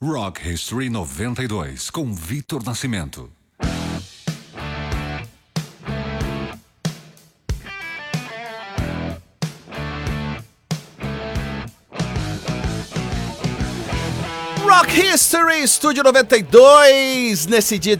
Rock History 92, com Victor Nascimento. Rock History, Estúdio 92, nesse dia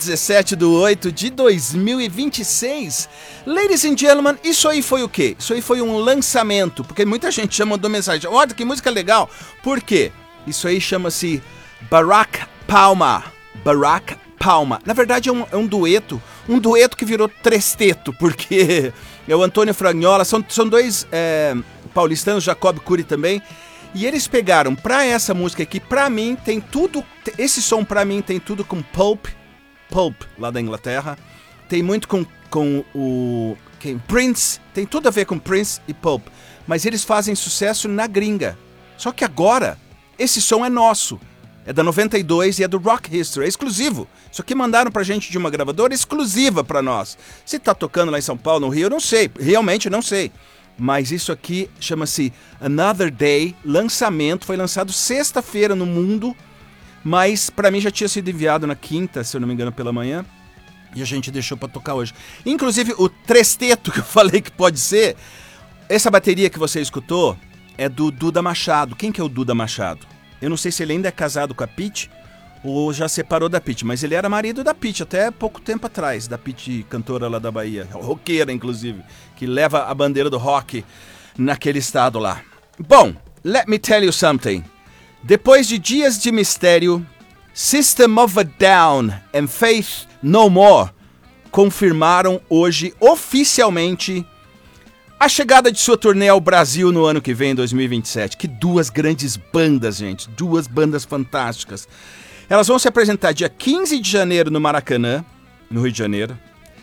17/8/2026. Ladies and gentlemen, isso aí foi o quê? Isso aí foi um lançamento, porque muita gente já mandou mensagem. Olha, que música legal. Por quê? Isso aí chama-se Barack Palma. Barack Palma. Na verdade é um dueto que virou tresteto, porque é o Antônio Fragnola, são dois paulistanos, Jacob Cury também. E eles pegaram pra essa música aqui, pra mim tem tudo, esse som pra mim tem tudo com Pulp, lá da Inglaterra, tem muito com o Prince, tem tudo a ver com Prince e Pulp, mas eles fazem sucesso na gringa. Só que agora, esse som é nosso, é da 92 e é do Rock History, é exclusivo. Isso aqui mandaram pra gente de uma gravadora exclusiva pra nós. Se tá tocando lá em São Paulo, no Rio, eu não sei, realmente não sei. Mas isso aqui chama-se Another Day, lançamento, foi lançado sexta-feira no mundo, mas pra mim já tinha sido enviado na quinta, se eu não me engano, pela manhã, e a gente deixou pra tocar hoje. Inclusive o tresteto que eu falei que pode ser, essa bateria que você escutou é do Duda Machado. Quem que é o Duda Machado? Eu não sei se ele ainda é casado com a Pitty ou já separou da Pitty, mas ele era marido da Pitty até pouco tempo atrás, da Pitty, cantora lá da Bahia, roqueira inclusive, que leva a bandeira do rock naquele estado lá. Bom, let me tell you something. Depois de dias de mistério, System of a Down and Faith No More confirmaram hoje oficialmente a chegada de sua turnê ao Brasil no ano que vem, 2027. Que duas grandes bandas, gente, duas bandas fantásticas. Elas vão se apresentar dia 15 de janeiro no Maracanã, no Rio de Janeiro.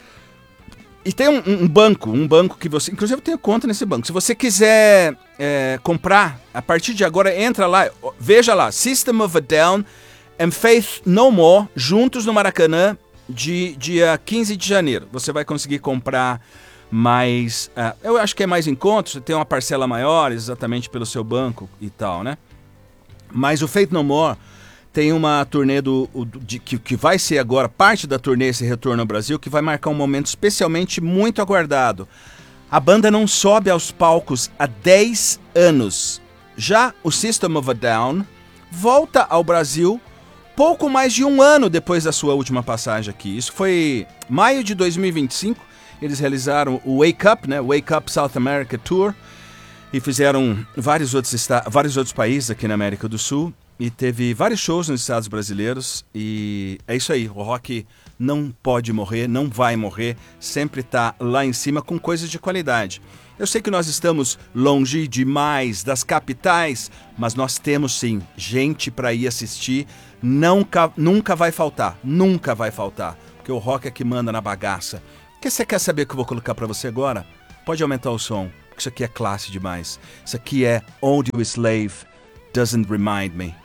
E tem um banco que você... Inclusive eu tenho conta nesse banco. Se você quiser comprar, a partir de agora, entra lá, veja lá, System of a Down and Faith No More, juntos no Maracanã, dia 15 de janeiro. Você vai conseguir comprar mais... eu acho que é mais em conta, você tem uma parcela maior, exatamente pelo seu banco e tal, né? Mas o Faith No More... tem uma turnê que vai ser agora parte da turnê, esse retorno ao Brasil, que vai marcar um momento especialmente muito aguardado. A banda não sobe aos palcos há 10 anos. Já o System of a Down volta ao Brasil pouco mais de um ano depois da sua última passagem aqui. Isso foi maio de 2025. Eles realizaram o Wake Up, né? Wake Up South America Tour, e fizeram vários outros países aqui na América do Sul. E teve vários shows nos estados brasileiros, e é isso aí, o rock não pode morrer, não vai morrer, sempre tá lá em cima com coisas de qualidade. Eu sei que nós estamos longe demais das capitais, mas nós temos sim gente para ir assistir, nunca vai faltar, porque o rock é que manda na bagaça. O que você quer saber que eu vou colocar para você agora? Pode aumentar o som, porque isso aqui é classe demais. Isso aqui é Old You Slave Doesn't Remind Me.